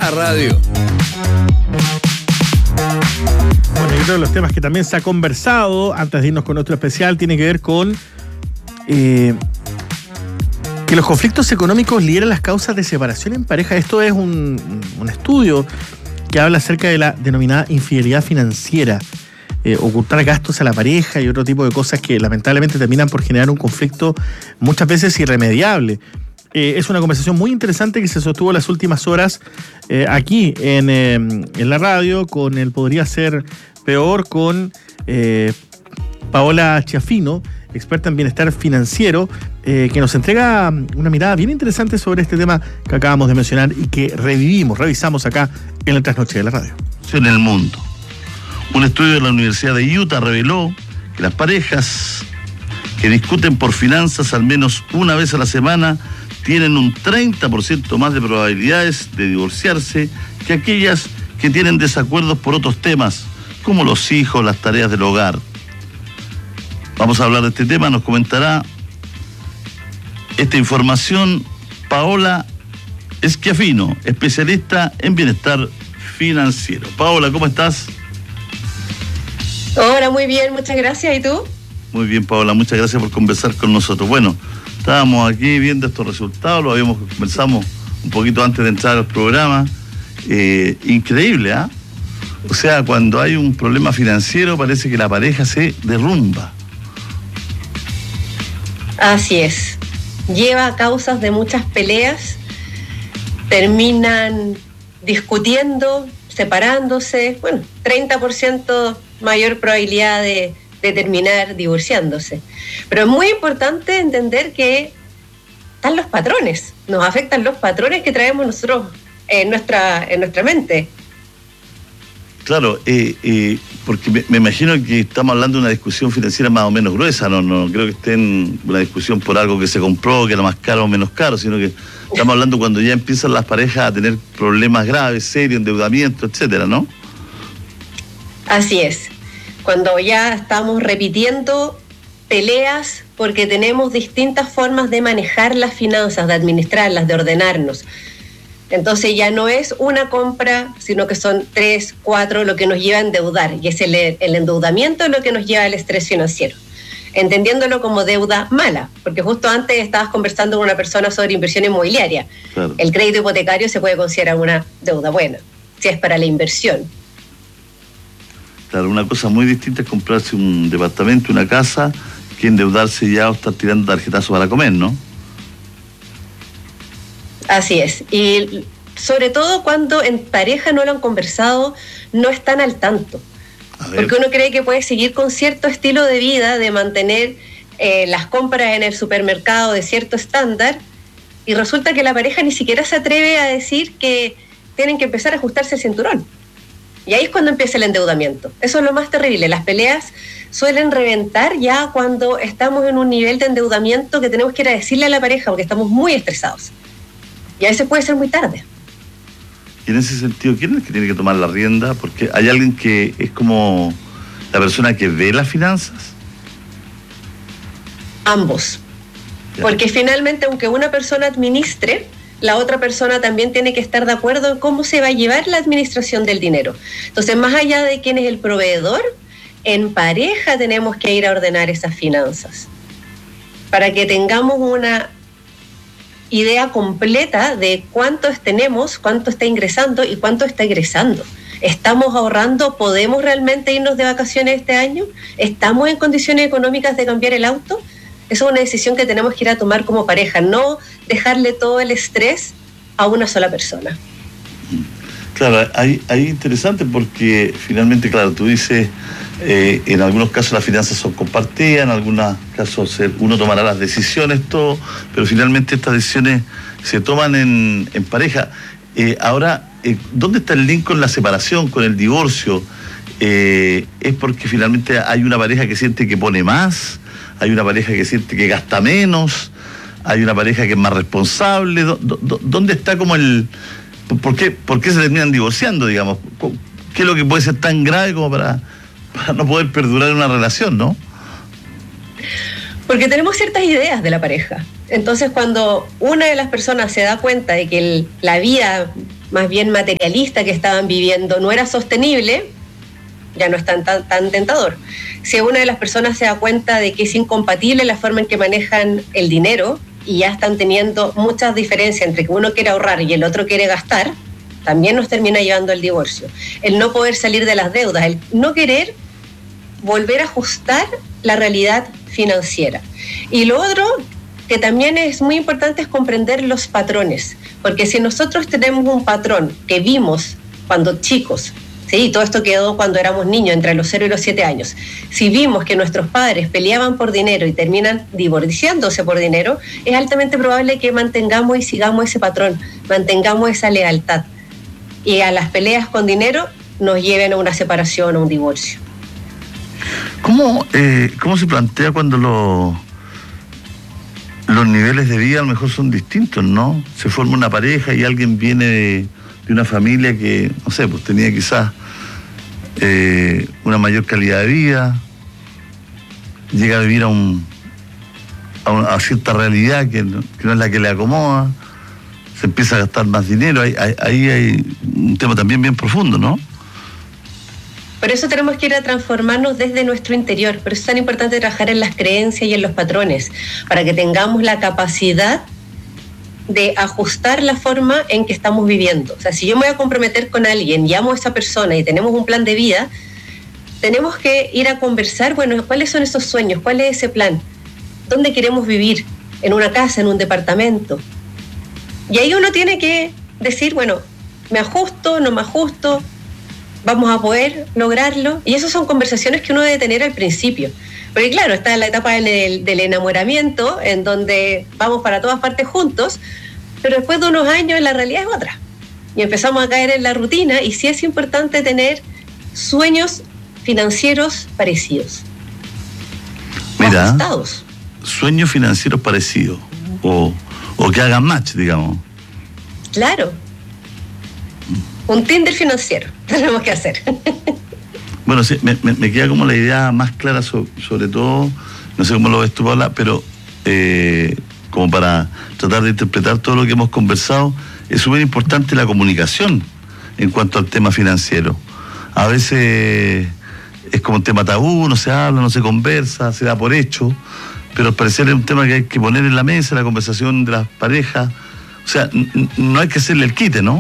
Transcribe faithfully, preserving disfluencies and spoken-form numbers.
la radio. Bueno, y otro de los temas que también se ha conversado, antes de irnos con otro especial, tiene que ver con eh, que los conflictos económicos lideran las causas de separación en pareja. Esto es un, un estudio que habla acerca de la denominada infidelidad financiera. Eh, ocultar gastos a la pareja y otro tipo de cosas que lamentablemente terminan por generar un conflicto muchas veces irremediable. Eh, es una conversación muy interesante que se sostuvo en las últimas horas eh, aquí en, eh, en la radio con el Podría Ser Peor, con eh, Paola Chiafino, experta en bienestar financiero, eh, que nos entrega una mirada bien interesante sobre este tema que acabamos de mencionar y que revivimos, revisamos acá en la trasnoche de la radio. En el mundo. Un estudio de la Universidad de Utah reveló que las parejas que discuten por finanzas al menos una vez a la semana tienen un treinta por ciento más de probabilidades de divorciarse que aquellas que tienen desacuerdos por otros temas, como los hijos, las tareas del hogar. Vamos a hablar de este tema, nos comentará esta información Paola Chiafino, especialista en bienestar financiero. Paola, ¿cómo estás? Hola, muy bien, muchas gracias. ¿Y tú? Muy bien, Paola, muchas gracias por conversar con nosotros. Bueno, estábamos aquí viendo estos resultados, lo habíamos conversamos un poquito antes de entrar al programa. Eh, increíble, ¿ah? ¿eh? O sea, cuando hay un problema financiero parece que la pareja se derrumba. Así es. Lleva a causas de muchas peleas, terminan discutiendo, separándose, bueno, treinta por ciento mayor probabilidad de, de terminar divorciándose. Pero es muy importante entender que están los patrones, nos afectan los patrones que traemos nosotros en nuestra, en nuestra mente. Claro, eh, eh, porque me, me imagino que estamos hablando de una discusión financiera más o menos gruesa, no, no creo que esté en una discusión por algo que se compró, que era más caro o menos caro, sino que estamos hablando cuando ya empiezan las parejas a tener problemas graves, serios, endeudamiento, etcétera, ¿no? Así es, cuando ya estamos repitiendo peleas porque tenemos distintas formas de manejar las finanzas, de administrarlas, de ordenarnos. Entonces ya no es una compra, sino que son tres, cuatro, lo que nos lleva a endeudar. Y es el, el endeudamiento lo que nos lleva al estrés financiero, entendiéndolo como deuda mala, porque justo antes estabas conversando con una persona sobre inversión inmobiliaria. Claro. El crédito hipotecario se puede considerar una deuda buena, si es para la inversión. Claro, una cosa muy distinta es comprarse un departamento, una casa, que endeudarse ya o estar tirando tarjetazos para comer, ¿no? Así es, y sobre todo cuando en pareja no lo han conversado, no están al tanto. Porque uno cree que puede seguir con cierto estilo de vida, de mantener eh, las compras en el supermercado de cierto estándar, y resulta que la pareja ni siquiera se atreve a decir que tienen que empezar a ajustarse el cinturón. Y ahí es cuando empieza el endeudamiento. Eso es lo más terrible. Las peleas suelen reventar ya cuando estamos en un nivel de endeudamiento que tenemos que ir a decirle a la pareja porque estamos muy estresados. Y a veces puede ser muy tarde. Y en ese sentido, ¿quién es el que tiene que tomar la rienda? Porque hay alguien que es como la persona que ve las finanzas. Ambos. Ya. Porque finalmente, aunque una persona administre, la otra persona también tiene que estar de acuerdo en cómo se va a llevar la administración del dinero. Entonces, más allá de quién es el proveedor, en pareja tenemos que ir a ordenar esas finanzas para que tengamos una idea completa de cuántos tenemos, cuánto está ingresando y cuánto está egresando. ¿Estamos ahorrando? ¿Podemos realmente irnos de vacaciones este año? ¿Estamos en condiciones económicas de cambiar el auto? Esa es una decisión que tenemos que ir a tomar como pareja, no dejarle todo el estrés a una sola persona. Claro, ahí es interesante porque finalmente, claro, tú dices, eh, en algunos casos las finanzas son compartidas, en algunos casos uno tomará las decisiones, todo, pero finalmente estas decisiones se toman en, en pareja. Eh, ahora, eh, ¿dónde está el link con la separación, con el divorcio? Eh, ¿Es porque finalmente hay una pareja que siente que pone más? ¿Hay una pareja que siente que gasta menos? ¿Hay una pareja que es más responsable? ¿Dónde está como el...? ¿Por qué, por qué se terminan divorciando, digamos? ¿Qué es lo que puede ser tan grave como para, para no poder perdurar una relación, no? Porque tenemos ciertas ideas de la pareja. Entonces, cuando una de las personas se da cuenta de que el, la vida más bien materialista que estaban viviendo no era sostenible, ya no es tan, tan, tan tentador. Si una de las personas se da cuenta de que es incompatible la forma en que manejan el dinero y ya están teniendo muchas diferencias entre que uno quiere ahorrar y el otro quiere gastar, también nos termina llevando al divorcio. El no poder salir de las deudas, el no querer volver a ajustar la realidad financiera. Y lo otro que también es muy importante es comprender los patrones, porque si nosotros tenemos un patrón que vimos cuando chicos, sí, todo esto quedó cuando éramos niños, entre los cero y los siete años, si vimos que nuestros padres peleaban por dinero y terminan divorciándose por dinero, es altamente probable que mantengamos y sigamos ese patrón, mantengamos esa lealtad, y a las peleas con dinero nos lleven a una separación o un divorcio. ¿Cómo, eh, cómo se plantea cuando lo, los niveles de vida a lo mejor son distintos, ¿no? Se forma una pareja y alguien viene de, de una familia que, no sé, pues tenía quizás eh, una mayor calidad de vida, llega a vivir a, un, a, una, a cierta realidad que no, que no es la que le acomoda, se empieza a gastar más dinero, ahí, ahí, ahí hay un tema también bien profundo, ¿no? Por eso tenemos que ir a transformarnos desde nuestro interior. Por eso es tan importante trabajar en las creencias y en los patrones, para que tengamos la capacidad de ajustar la forma en que estamos viviendo. O sea, si yo me voy a comprometer con alguien y amo a esa persona y tenemos un plan de vida, tenemos que ir a conversar, bueno, ¿cuáles son esos sueños? ¿Cuál es ese plan? ¿Dónde queremos vivir? ¿En una casa, en un departamento? Y ahí uno tiene que decir, bueno, ¿me ajusto, no me ajusto? ¿Vamos a poder lograrlo? Y esas son conversaciones que uno debe tener al principio. Porque claro, está la etapa del, del enamoramiento, en donde vamos para todas partes juntos, pero después de unos años la realidad es otra. Y empezamos a caer en la rutina, y sí es importante tener sueños financieros parecidos. Mira, ajustados. Sueños financieros parecidos, o, o que hagan match, digamos. Claro. Un Tinder financiero tenemos que hacer. Bueno, sí, me, me, me queda como la idea más clara, sobre, sobre todo, no sé cómo lo ves tú, Paula, pero eh, como para tratar de interpretar todo lo que hemos conversado, es súper importante la comunicación en cuanto al tema financiero. A veces es como un tema tabú, no se habla, no se conversa, se da por hecho, pero al parecer es un tema que hay que poner en la mesa, la conversación de las parejas. O sea, n- no hay que hacerle el quite, ¿no?